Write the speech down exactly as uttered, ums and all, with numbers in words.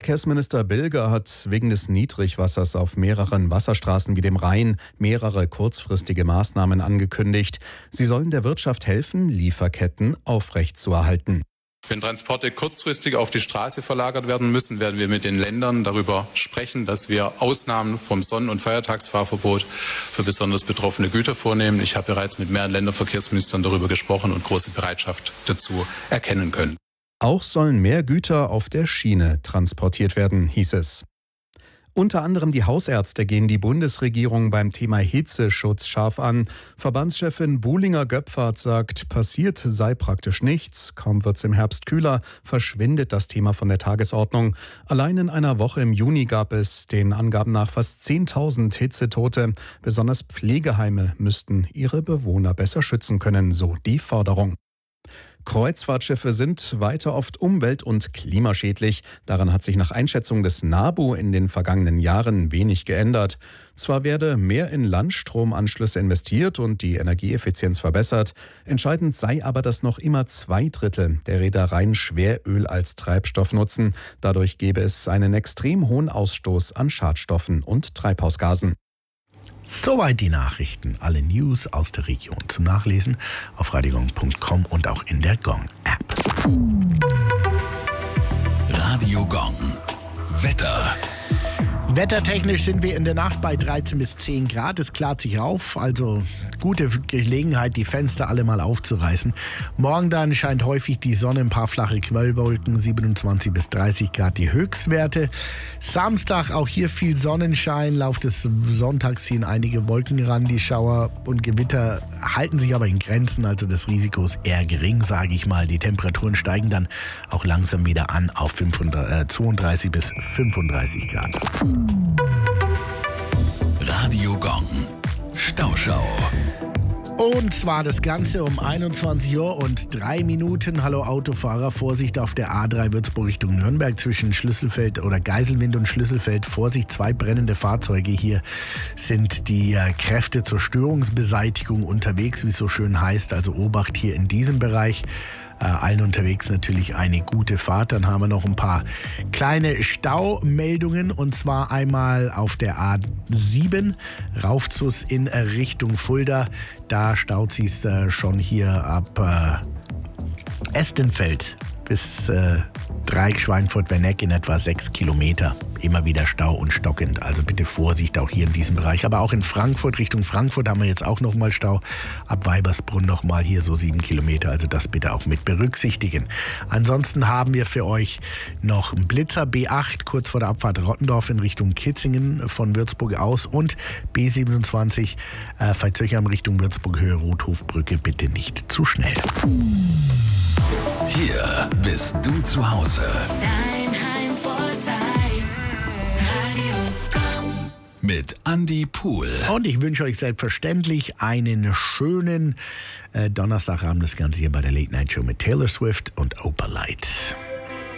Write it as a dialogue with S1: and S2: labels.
S1: Verkehrsminister Bilger hat wegen des Niedrigwassers auf mehreren Wasserstraßen wie dem Rhein mehrere kurzfristige Maßnahmen angekündigt. Sie sollen der Wirtschaft helfen, Lieferketten aufrechtzuerhalten.
S2: Wenn Transporte kurzfristig auf die Straße verlagert werden müssen, werden wir mit den Ländern darüber sprechen, dass wir Ausnahmen vom Sonnen- und Feiertagsfahrverbot für besonders betroffene Güter vornehmen. Ich habe bereits mit mehreren Länderverkehrsministern darüber gesprochen und große Bereitschaft dazu erkennen können.
S1: Auch sollen mehr Güter auf der Schiene transportiert werden, hieß es. Unter anderem die Hausärzte gehen die Bundesregierung beim Thema Hitzeschutz scharf an. Verbandschefin Buhlinger-Göpfert sagt, passiert sei praktisch nichts. Kaum wird's im Herbst kühler, verschwindet das Thema von der Tagesordnung. Allein in einer Woche im Juni gab es den Angaben nach fast zehntausend Hitzetote. Besonders Pflegeheime müssten ihre Bewohner besser schützen können, so die Forderung. Kreuzfahrtschiffe sind weiter oft umwelt- und klimaschädlich. Daran hat sich nach Einschätzung des NABU in den vergangenen Jahren wenig geändert. Zwar werde mehr in Landstromanschlüsse investiert und die Energieeffizienz verbessert. Entscheidend sei aber, dass noch immer zwei Drittel der Reedereien Schweröl als Treibstoff nutzen. Dadurch gäbe es einen extrem hohen Ausstoß an Schadstoffen und Treibhausgasen.
S3: Soweit die Nachrichten, alle News aus der Region zum Nachlesen auf radio gong punkt com und auch in der Gong-App.
S4: Radio Gong. Wetter.
S3: Wettertechnisch sind wir in der Nacht bei dreizehn bis zehn Grad. Es klart sich auf, also gute Gelegenheit, die Fenster alle mal aufzureißen. Morgen dann scheint häufig die Sonne, ein paar flache Quellwolken, siebenundzwanzig bis dreißig Grad die Höchstwerte. Samstag auch hier viel Sonnenschein, Lauf des Sonntags ziehen einige Wolken ran. Die Schauer und Gewitter halten sich aber in Grenzen, also das Risiko ist eher gering, sage ich mal. Die Temperaturen steigen dann auch langsam wieder an auf zweiunddreißig bis fünfunddreißig Grad.
S4: Radio Gong. Stauschau.
S3: Und zwar das Ganze um einundzwanzig Uhr und drei Minuten. Hallo Autofahrer, Vorsicht auf der A drei Würzburg Richtung Nürnberg zwischen Schlüsselfeld oder Geiselwind und Schlüsselfeld. Vorsicht, zwei brennende Fahrzeuge. Hier sind die äh, Kräfte zur Störungsbeseitigung unterwegs, wie es so schön heißt. Also Obacht hier in diesem Bereich. Äh, allen unterwegs natürlich eine gute Fahrt. Dann haben wir noch ein paar kleine Staumeldungen und zwar einmal auf der A sieben Raufzus in Richtung Fulda. Da staut sie es äh, schon hier ab äh, Estenfeld bis äh, Dreieck Schweinfurt-Werneck in etwa sechs Kilometer. Immer wieder Stau und stockend. Also bitte Vorsicht auch hier in diesem Bereich. Aber auch in Frankfurt, Richtung Frankfurt haben wir jetzt auch nochmal Stau. Ab Weibersbrunn nochmal hier so sieben Kilometer. Also das bitte auch mit berücksichtigen. Ansonsten haben wir für euch noch einen Blitzer B acht kurz vor der Abfahrt Rottendorf in Richtung Kitzingen von Würzburg aus und B siebenundzwanzig äh, Veitshöchheim Richtung Würzburg Höhe Rothofbrücke. Bitte nicht zu schnell.
S4: Hier bist du zu Hause.
S5: Dein Heimvorteil. Radio Gong.
S4: Mit Andi Pohl.
S3: Und ich wünsche euch selbstverständlich einen schönen äh, Donnerstagabend. Das Ganze hier bei der Late Night Show mit Taylor Swift und Opalite.